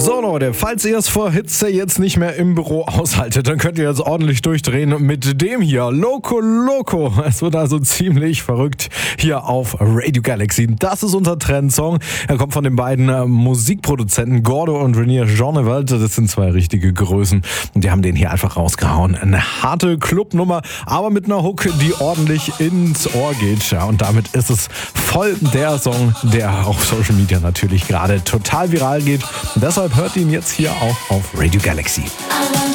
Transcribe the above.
So Leute, falls ihr es vor Hitze jetzt nicht mehr im Büro aushaltet, dann könnt ihr jetzt ordentlich durchdrehen mit dem hier, Loco Loco. Es wird also ziemlich verrückt hier auf Radio Galaxy. Das ist unser Trendsong. Er kommt von den beiden Musikproduzenten Gordo und Reinier Jeannevel. Das sind zwei richtige Größen und die haben den hier einfach rausgehauen. Eine harte Clubnummer, aber mit einer Hook, die ordentlich ins Ohr geht. Ja, und damit ist es voll der Song, der auf Social Media natürlich gerade total viral geht. Und deshalb hört ihn jetzt hier auch auf Radio Galaxy.